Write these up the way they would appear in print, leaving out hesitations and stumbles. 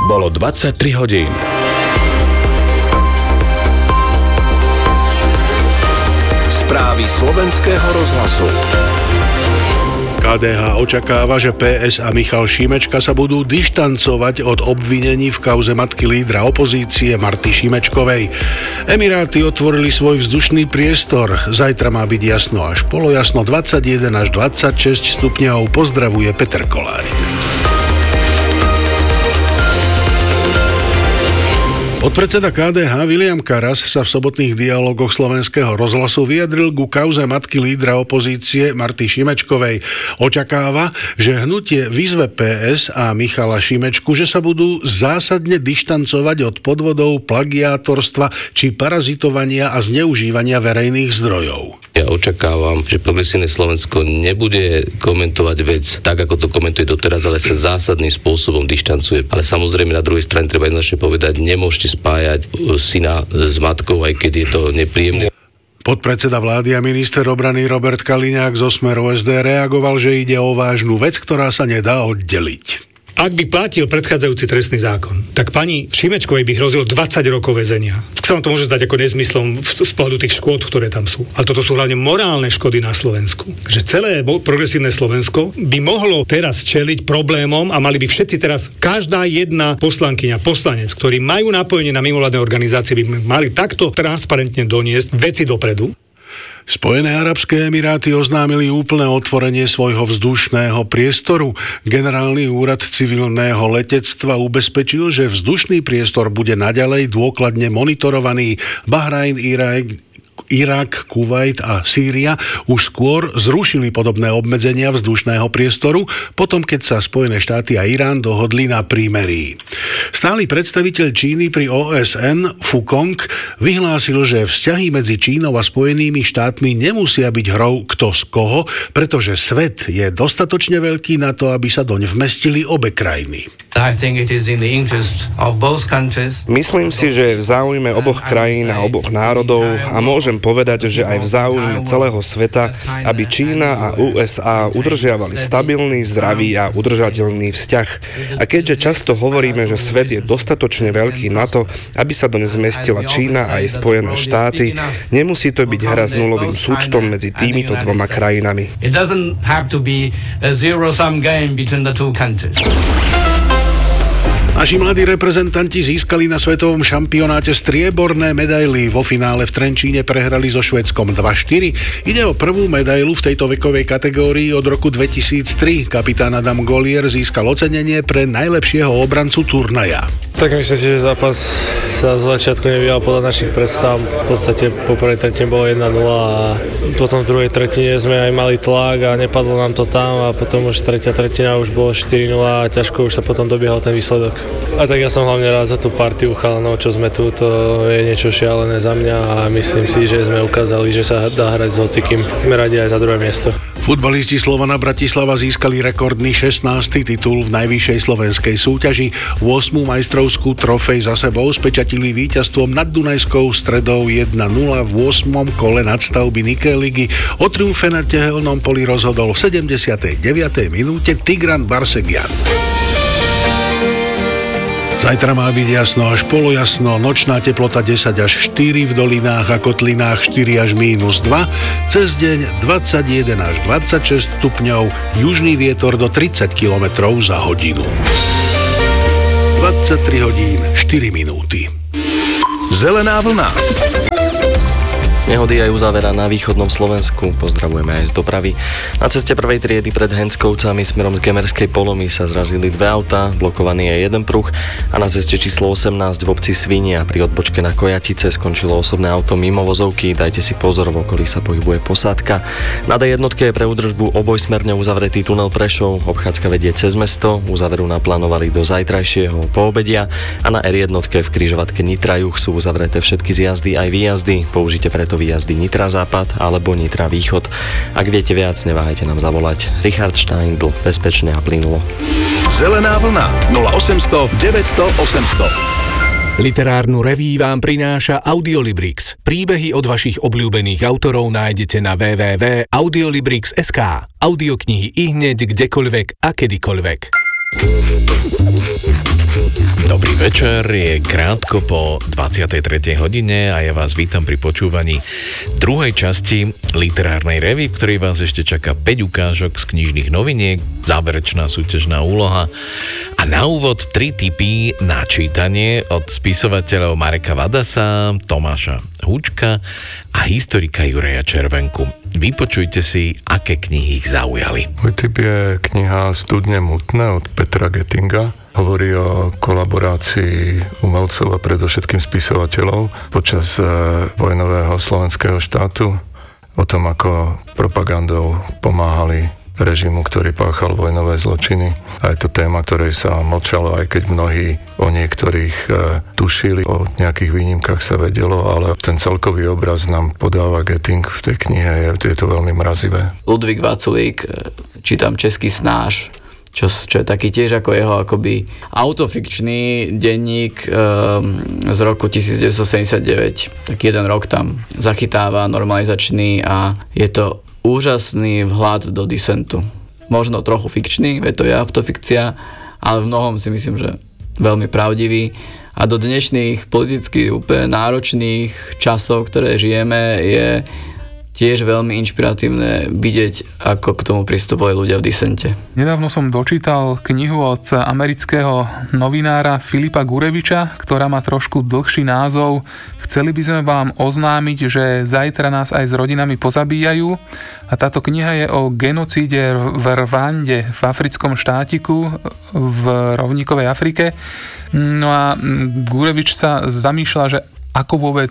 Bolo 23 hodín. Správy slovenského rozhlasu. KDH očakáva, že PS a Michal Šimečka sa budú dištancovať od obvinení v kauze matky lídra opozície Marty Šimečkovej. Emiráty otvorili svoj vzdušný priestor. Zajtra má byť jasno až polojasno, 21 až 26 stupňov. Pozdravuje Peter Kolárik. Podpredseda KDH Viliam Karas sa v sobotných dialógoch slovenského rozhlasu vyjadril ku kauze matky lídra opozície Marty Šimečkovej. Očakáva, že hnutie vyzve PS a Michala Šimečku, že sa budú zásadne dištancovať od podvodov, plagiátorstva či parazitovania a zneužívania verejných zdrojov. Ja očakávam, že Progresívne Slovensko nebude komentovať vec tak, ako to komentuje doteraz, ale sa zásadným spôsobom dištancuje. Ale samozrejme na druhej strane treba jednoznačne povedať, nemôžete spájať syna s matkou, aj keď je to nepríjemné. Podpredseda vlády a minister obrany Robert Kaliňák zo Smeru SD reagoval, že ide o vážnu vec, ktorá sa nedá oddeliť. Ak by platil predchádzajúci trestný zákon, tak pani Šimečkovej by hrozilo 20 rokov väzenia. Tak sa vám to môže zdať ako nezmyslom z pohľadu tých škôd, ktoré tam sú. Ale toto sú hlavne morálne škody na Slovensku. Že celé Progresívne Slovensko by mohlo teraz čeliť problémom a mali by všetci teraz, každá jedna poslankyňa, poslanec, ktorí majú napojenie na mimovládne organizácie, by mali takto transparentne doniesť veci dopredu. Spojené arabské emiráty oznámili úplné otvorenie svojho vzdušného priestoru. Generálny úrad civilného letectva ubezpečil, že vzdušný priestor bude naďalej dôkladne monitorovaný. Bahrajn, Irak, Kuvajt a Sýria už skôr zrušili podobné obmedzenia vzdušného priestoru, potom keď sa Spojené štáty a Irán dohodli na prímerí. Stály predstaviteľ Číny pri OSN Fu Kong vyhlásil, že vzťahy medzi Čínou a Spojenými štátmi nemusia byť hrou kto z koho, pretože svet je dostatočne veľký na to, aby sa doň vmestili obe krajiny. Myslím si, že je v záujme oboch krajín a oboch národov a môžem povedať, že aj v záujme celého sveta, aby Čína a USA udržiavali stabilný, zdravý a udržateľný vzťah. A keďže často hovoríme, že svet je dostatočne veľký na to, aby sa doň zmestila Čína a aj Spojené štáty, nemusí to byť hra s nulovým súčtom medzi týmito dvoma krajinami. Naši mladí reprezentanti získali na svetovom šampionáte strieborné medaily. Vo finále v Trenčíne prehrali so Švédskom 2-4. Ide o prvú medailu v tejto vekovej kategórii od roku 2003. Kapitán Adam Golier získal ocenenie pre najlepšieho obrancu turnaja. Tak myslím si, že zápas sa z začiatku nevyjal podľa našich predstav. V podstate po prvej tretine bolo 1-0 a potom v druhej tretine sme aj mali tlak a nepadlo nám to tam a potom už tretia tretina už bolo 4-0 a ťažko už sa potom dobiehal ten výsledok. A tak ja som hlavne rád za tú partiu chalanov, čo sme tu, to je niečo šialené za mňa a myslím si, že sme ukázali, že sa dá hrať s hocikým. Sme radi aj za druhé miesto. Futbalisti Slovana Bratislava získali rekordný 16. titul v najvyššej slovenskej súťaži. 8. majstrovskú trofej za sebou spečatili víťazstvom nad Dunajskou Stredou 1-0 v 8. kole nadstavby Nike ligy. O triumfe na tehelnom poli rozhodol v 79. minúte Tigran Barsegian. Zajtra má byť jasno až polojasno, nočná teplota 10 až 4, v dolinách a kotlinách 4 až -2, cez deň 21 až 26 stupňov, južný vietor do 30 km za hodinu. 23 hodín 4 minúty. Zelená vlna. Nehody aj uzavera na východnom Slovensku. Pozdravujeme aj z dopravy. Na ceste prvej triedy pred Henckovcami smerom z Gemerskej Polomy sa zrazili dve autá, blokovaný je jeden pruh a na ceste číslo 18 v obci Svinia pri odbočke na Kojatice skončilo osobné auto mimo vozovky. Dajte si pozor, v okolí sa pohybuje posádka. Na D1 je pre údržbu obojsmerne uzavretý tunel Prešov, obchádzka vedie cez mesto, uzaveru naplánovali do zajtrajšieho poobedia a na R1 v križovatke Nitra Juh sú uzavreté všetky zjazdy aj výjazdy. Použite preto výjazdy Nitra Západ alebo Nitra Východ. Ak viete viac, neváhajte nám zavolať. Richard Steindl, bezpečne a plynulo. Zelená vlna 0800 900 800. Literárnu reví vám prináša Audiolibrix. Príbehy od vašich obľúbených autorov nájdete na www.audiolibrix.sk. Audioknihy ihneď, kdekoľvek a kedykoľvek. Dobrý Večer je krátko po 23. hodine a ja vás vítam pri počúvaní druhej časti literárnej revy, v ktorej vás ešte čaká 5 ukážok z knižných noviniek, záverečná súťažná úloha a na úvod 3 tipy na čítanie od spisovateľov Mareka Vadasa, Tomáša Húčka a historika Juraja Červenku. Vypočujte si, aké knihy ich zaujali. Môj tip je kniha Studne mutné od Petra Gettinga. Hovorí o kolaborácii umelcov a predovšetkým spisovateľov počas vojnového slovenského štátu, o tom, ako propagandou pomáhali režimu, ktorý páchal vojnové zločiny. A je to téma, ktorej sa mlčalo, aj keď mnohí o niektorých tušili, o nejakých výnimkách sa vedelo, ale ten celkový obraz nám podáva Getting v tej knihe, je to veľmi mrazivé. Ludvík Vaculík, čítam Český snáš, čo je taký tiež ako jeho akoby autofikčný denník z roku 1979. Tak jeden rok tam zachytáva normalizačný a je to úžasný vhľad do disentu. Možno trochu fikčný, je to autofikcia, ale v mnohom si myslím, že veľmi pravdivý. A do dnešných politicky úplne náročných časov, ktoré žijeme, je tiež veľmi inšpiratívne vidieť, ako k tomu pristupovali ľudia v disente. Nedávno som dočítal knihu od amerického novinára Filipa Gureviča, ktorá má trošku dlhší názov. Chceli by sme vám oznámiť, že zajtra nás aj s rodinami pozabíjajú. A táto kniha je o genocíde v Rwande, v africkom štátiku, v rovníkovej Afrike. No a Gurevič sa zamýšľa, že ako vôbec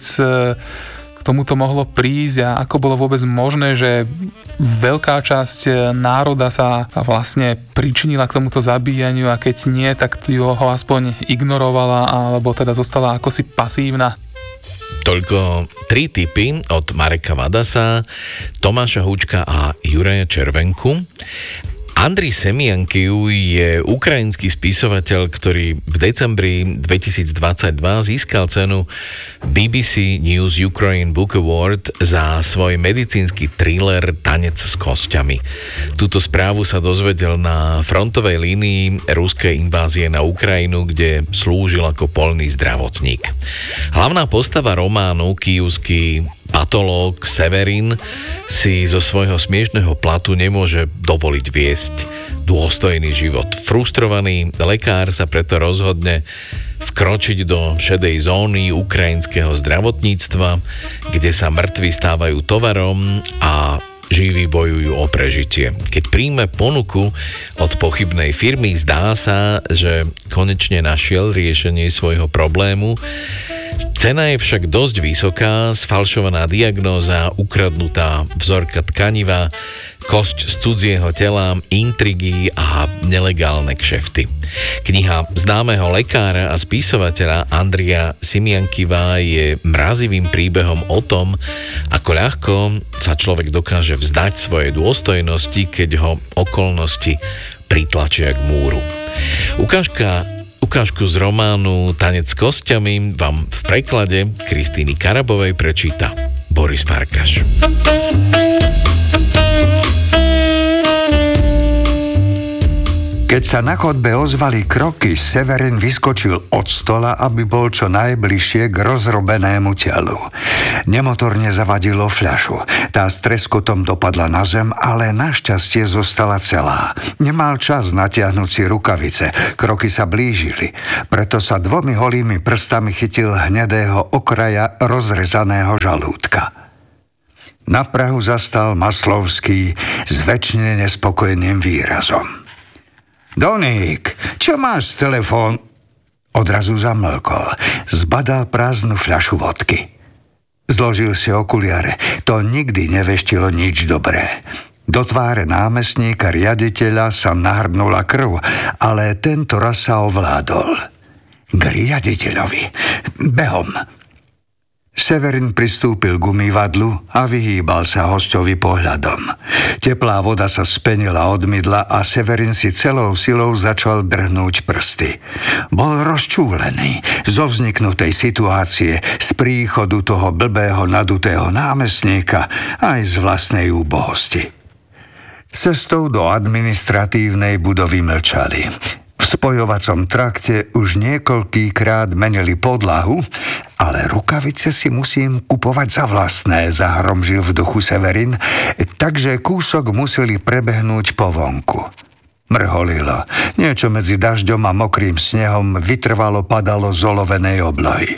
tomuto mohlo prísť a ako bolo vôbec možné, že veľká časť národa sa vlastne pričinila k tomuto zabíjaniu a keď nie, tak ho aspoň ignorovala alebo teda zostala akosi pasívna. Toľko 3 tipy od Mareka Vadasa, Tomáša Húčka a Juraja Červenku. Andrej Semiankiv je ukrajinský spisovateľ, ktorý v decembri 2022 získal cenu BBC News Ukraine Book Award za svoj medicínsky thriller Tanec s kosťami. Túto správu sa dozvedel na frontovej línii ruskej invázie na Ukrajinu, kde slúžil ako poľný zdravotník. Hlavná postava románu, kyjevský patológ Severin, si zo svojho smiešného platu nemôže dovoliť viesť dôstojný život. Frustrovaný lekár sa preto rozhodne vkročiť do šedej zóny ukrajinského zdravotníctva, kde sa mŕtvi stávajú tovarom a živí bojujú o prežitie. Keď príjme ponuku od pochybnej firmy, zdá sa, že konečne našiel riešenie svojho problému. Cena je však dosť vysoká, sfalšovaná diagnóza, ukradnutá vzorka tkaniva, kosť z cudzieho tela, intrigy a nelegálne kšefty. Kniha známeho lekára a spisovateľa Andreja Semiankiva je mrazivým príbehom o tom, ako ľahko sa človek dokáže vzdať svojej dôstojnosti, keď ho okolnosti pritlačia k múru. Ukážku z románu Tanec s kosťami vám v preklade Kristýny Karabovej prečíta Boris Farkaš. Keď sa na chodbe ozvali kroky, Severin vyskočil od stola, aby bol čo najbližšie k rozrobenému telu. Nemotorne zavadilo fľašu. Tá s treskotom dopadla na zem, ale našťastie zostala celá. Nemal čas natiahnuť si rukavice. Kroky sa blížili. Preto sa 2 holými prstami chytil hnedého okraja rozrezaného žalúdka. Na prahu zastal Maslovský s väčšine nespokojným výrazom. Doník, čo máš z telefón? Odrazu zamlkol. Zbadal prázdnu fľašu vodky. Zložil si okuliare. To nikdy neveštilo nič dobré. Do tváre námestníka riaditeľa sa nahrnula krv, ale tento raz sa ovládol. K riaditeľovi. Behom. Severin pristúpil k umývadlu a vyhýbal sa hosťovi pohľadom. Teplá voda sa spenila od mydla a Severin si celou silou začal drhnúť prsty. Bol rozčúlený zo vzniknutej situácie, z príchodu toho blbého nadutého námestníka aj z vlastnej úbohosti. Cestou do administratívnej budovy mlčali. V spojovacom trakte už niekoľkýkrát menili podlahu, ale rukavice si musím kupovať za vlastné, zahromžil v duchu Severin, takže kúsok museli prebehnúť po vonku. Mrholilo. Niečo medzi dažďom a mokrým snehom vytrvalo padalo z olovenej oblohy.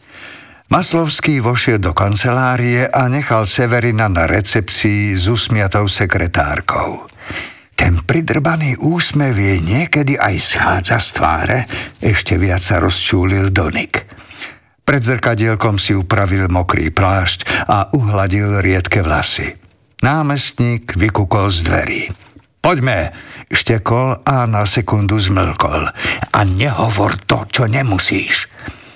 Maslovský vošiel do kancelárie a nechal Severina na recepcii s usmiatou sekretárkou. Ten pridrbaný úsmev jej niekedy aj schádza z tváre, ešte viac sa rozčúlil Donik. Pred zrkadielkom si upravil mokrý plášť a uhladil riedke vlasy. Námestník vykúkol z dverí. Poďme, štekol a na sekundu zmlkol. A nehovor to, čo nemusíš.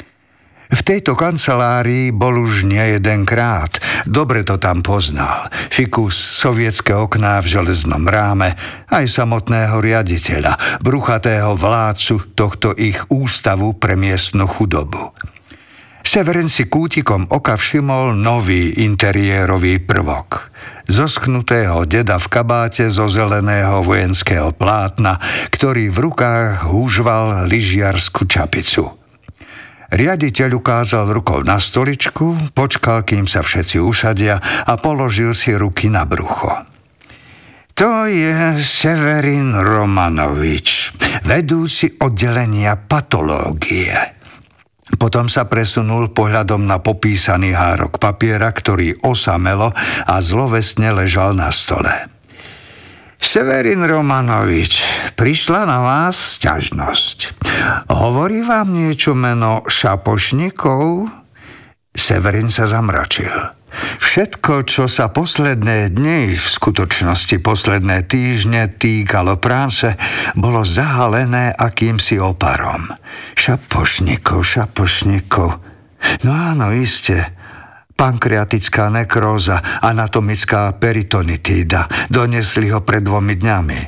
V tejto kancelárii bol už nie jedenkrát. Dobre to tam poznal. Fikus, sovietské okná v železnom ráme, aj samotného riaditeľa, bruchatého vládcu tohto ich ústavu pre miestnu chudobu. Severin si kútikom oka všimol nový interiérový prvok. Zoschnutého deda v kabáte zo zeleného vojenského plátna, ktorý v rukách húžval lyžiarsku čapicu. Riaditeľ ukázal rukou na stoličku, počkal, kým sa všetci usadia a položil si ruky na brucho. To je Severin Romanovič, vedúci oddelenia patológie. Potom sa presunul pohľadom na popísaný hárok papiera, ktorý osamelo a zlovesne ležal na stole. Severin Romanovič, prišla na vás sťažnosť. Hovorí vám niečo meno Šapošníkov? Severin sa zamračil. Všetko, čo sa posledné dni, v skutočnosti posledné týždne týkalo práce, bolo zahalené akýmsi oparom. Šapošníkov. No áno, iste. Pankreatická nekróza, anatomická peritonitída. Donesli ho pred 2 dňami.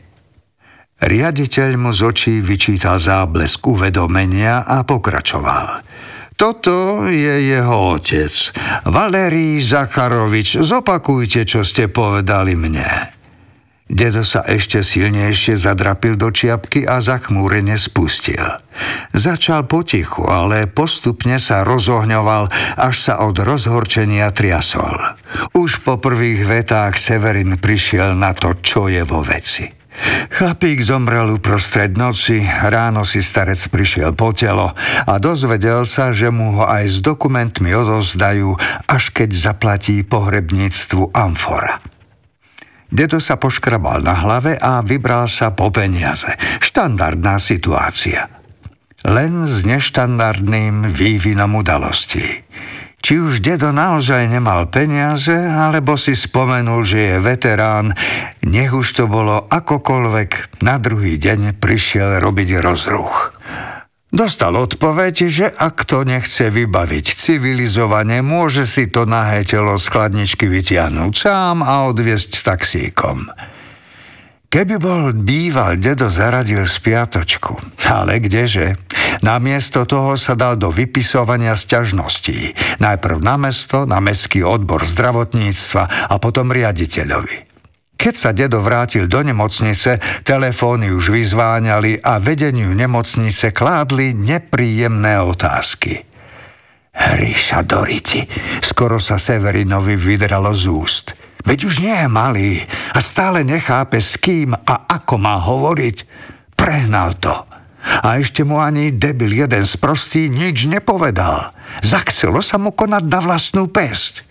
Riaditeľ mu z očí vyčítal záblesk uvedomenia a pokračoval. Toto je jeho otec, Valerij Zacharovič. Zopakujte, čo ste povedali mne. Dedo sa ešte silnejšie zadrapil do čiapky a zachmúrene spustil. Začal potichu, ale postupne sa rozohňoval, až sa od rozhorčenia triasol. Už po prvých vetách Severin prišiel na to, čo je vo veci. Chlapík zomrel uprostred noci, ráno si starec prišiel po telo a dozvedel sa, že mu ho aj s dokumentmi odovzdajú, až keď zaplatí pohrebníctvu amfora. Dedo sa poškrabal na hlave a vybral sa po peniaze. Štandardná situácia. Len s neštandardným vývinom udalostí. Či už dedo naozaj nemal peniaze, alebo si spomenul, že je veterán, nech už to bolo akokoľvek, na druhý deň prišiel robiť rozruch. Dostal odpoveď, že ak to nechce vybaviť civilizovane, môže si to nahé telo z chladničky vytiahnuť sám a odviesť taxíkom. Keby bol býval, dedo zaradil spiatočku. Ale kdeže? Namiesto toho sa dal do vypisovania sťažností. Najprv na mesto, na mestský odbor zdravotníctva a potom riaditeľovi. Keď sa dedo vrátil do nemocnice, telefóny už vyzváňali a vedeniu nemocnice kládli nepríjemné otázky. Hríša Doriti, skoro sa Severinovi vydralo z úst. Veď už nie je malý a stále nechápe, s kým a ako má hovoriť. Prehnal to. A ešte mu ani debil jeden sprostý nič nepovedal. Zachcelo sa mu konať na vlastnú päsť.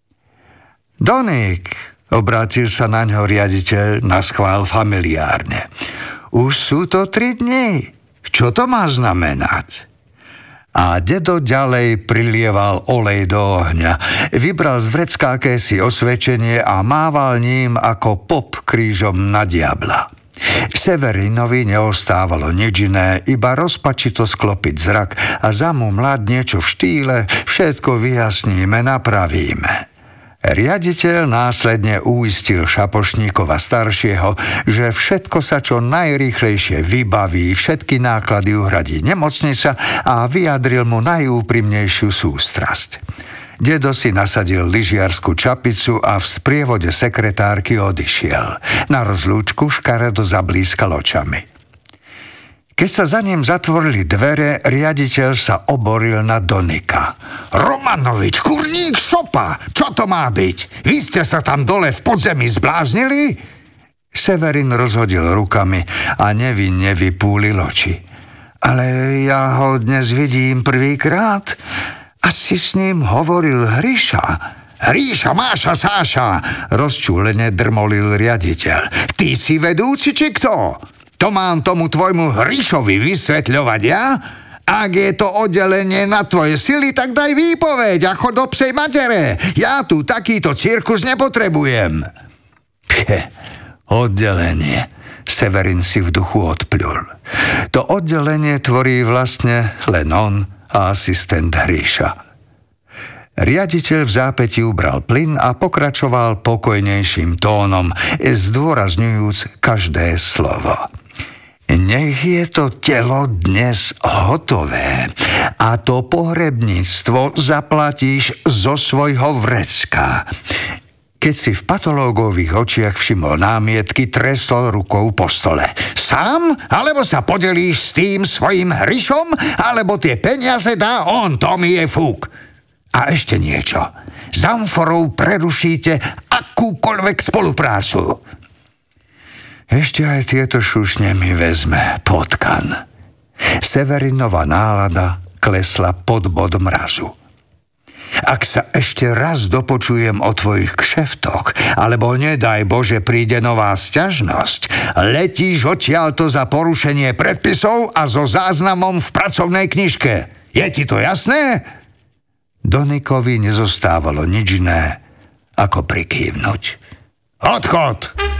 Donik, obrátil sa na ňo riaditeľ naschvál familiárne. Už sú to 3 dni. Čo to má znamenať? A dedo ďalej prilieval olej do ohňa. Vybral z vrecka akési osvedčenie a mával ním ako pop krížom na diabla. Severinovi neostávalo nič iné, iba rozpačito sklopiť zrak a zamumlať niečo v štýle všetko vyjasníme, napravíme. Riaditeľ následne uistil Šapošníkova staršieho, že všetko sa čo najrýchlejšie vybaví, všetky náklady uhradí nemocnica a vyjadril mu najúprimnejšiu sústrasť. Dedo si nasadil lyžiarsku čapicu a v sprievode sekretárky odišiel. Na rozlúčku škaredo zablískal očami. Keď sa za ním zatvorili dvere, riaditeľ sa oboril na Donika. Romanovič, kurník šopa, čo to má byť? Vy ste sa tam dole v podzemí zbláznili? Severin rozhodil rukami a nevinne vypúlil oči. Ale ja ho dnes vidím prvýkrát. Asi s ním hovoril Hriša. Hríša, Máša, Sáša, rozčúlene drmolil riaditeľ. Ty si vedúci, či kto? To mám tomu tvojmu Hrišovi vysvetľovať ja? Ak je to oddelenie na tvoje sily, tak daj výpoveď a chod do psej matere. Ja tu takýto cirkus nepotrebujem. Oddelenie. Severin si v duchu odpľul. To oddelenie tvorí vlastne len on a asistent Hríša. Riaditeľ v zápäti ubral plyn a pokračoval pokojnejším tónom, zdôrazňujúc každé slovo. Nech je to telo dnes hotové a to pohrebníctvo zaplatíš zo svojho vrecka. Keď si v patológových očiach všimol námietky, tresol rukou po stole. Sám? Alebo sa podelíš s tým svojim Hrišom? Alebo tie peniaze dá on? To mi je fúk. A ešte niečo. S Amforou prerušíte akúkoľvek spoluprácu. Ešte aj tieto šušne mi vezme potkan. Severinova nálada klesla pod bod mrazu. Ak sa ešte raz dopočujem o tvojich kšeftoch, alebo nedaj Bože príde nová sťažnosť, letíš odtiaľto za porušenie predpisov a so záznamom v pracovnej knižke. Je ti to jasné? Donikovi nezostávalo nič iné, ako prikývnuť. Odchod!